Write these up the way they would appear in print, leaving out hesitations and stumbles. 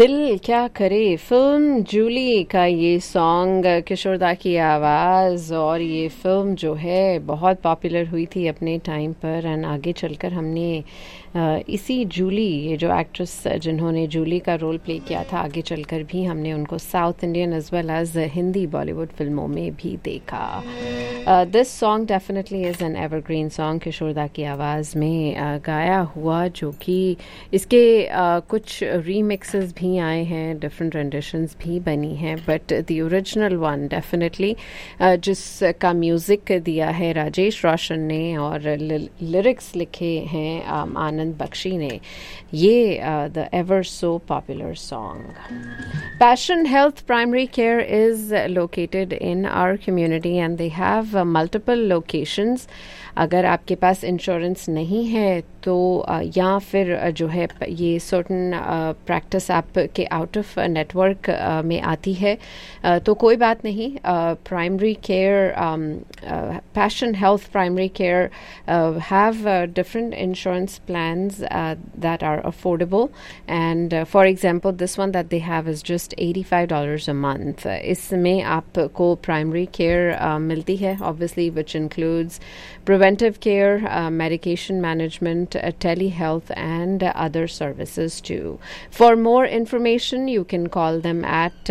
दिल क्या करे फिल्म जूली का ये सॉन्ग, किशोरदा की आवाज़। और ये फिल्म जो है बहुत पॉपुलर हुई थी अपने टाइम पर, एंड आगे चलकर हमने इसी जूली, ये जो एक्ट्रेस जिन्होंने जूली का रोल प्ले किया था, आगे चलकर भी हमने उनको south Indian as well as Hindi Bollywood फिल्मों में भी देखा। This song definitely is an evergreen song, किशोरदा की आवाज़ में गाया हुआ, जो कि इसके कुछ रीमिक्सेस भी आए हैं, डिफरेंट रेंडिशंस भी बनी हैं, but the original one definitely जिसका म्यूज़िक दिया है राजेश रोशन ने और लिरिक्स लिखे हैं आनंद बख्शी ने, ये the ever so popular song. Passion Health Primary Care is located in our community and they have multiple locations. अगर आपके पास इंश्योरेंस नहीं है तो या फिर जो है ये सर्टन प्रैक्टिस आपके आउट ऑफ नेटवर्क में आती है तो कोई बात नहीं। Primary care, passion health primary care have different insurance plans that are affordable, and for example this one that they have is just $85 a month. इसमें आपको प्राइमरी केयर मिलती है obviously, which includes preventive care, medication management, telehealth and other services too. For more information you can call them at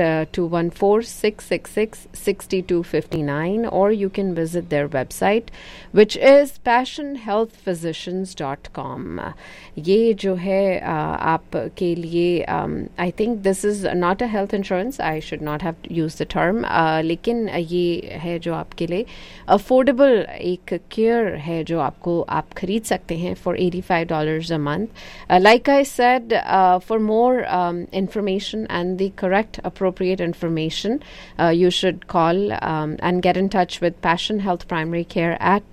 214-666-6259 or you can visit their website which is passionhealthphysicians.com. ये जो है आपके लिए I think this is not a health insurance, I should not have used the term, लेकिन ये है जो आपके लिए affordable एक केयर है जो आप खरीद सकते हैं for $85 a month. Like I said, for more information and the correct appropriate information, you should call and get in touch with Passion Health Primary Care at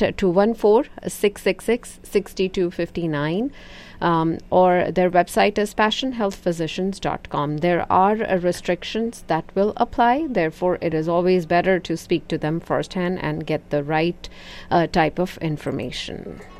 214-666-6259. Or their website is passionhealthphysicians.com. There are restrictions that will apply, therefore it is always better to speak to them firsthand and get the right type of information.